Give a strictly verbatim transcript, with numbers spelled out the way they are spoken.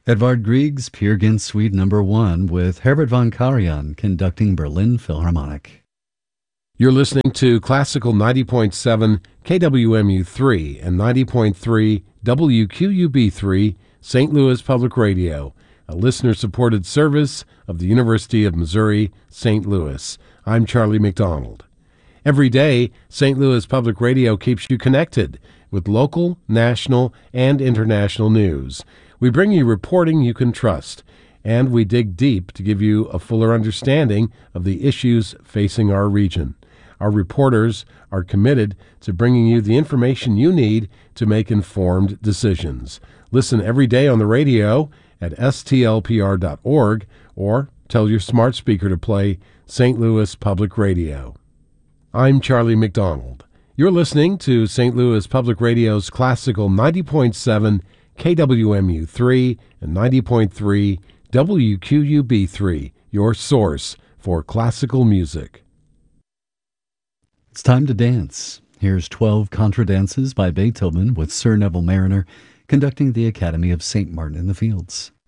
Edvard Grieg's Peer Gynt Suite Number One with Herbert von Karajan conducting Berlin Philharmonic. You're listening to Classical ninety point seven K W M U three and ninety point three W Q U B three, Saint Louis Public Radio, a listener-supported service of the University of Missouri, Saint Louis. I'm Charlie McDonald. Every day, Saint Louis Public Radio keeps you connected with local, national, and international news. We bring you reporting you can trust, and we dig deep to give you a fuller understanding of the issues facing our region. Our reporters are committed to bringing you the information you need to make informed decisions. Listen every day on the radio at S T L P R dot org or tell your smart speaker to play Saint Louis Public Radio. I'm Charlie McDonald. You're listening to Saint Louis Public Radio's Classical ninety point seven K W M U three and ninety point three W Q U B three, your source for classical music. It's time to dance. Here's twelve contra dances by Beethoven with Sir Neville Marriner conducting the Academy of Saint Martin in the Fields.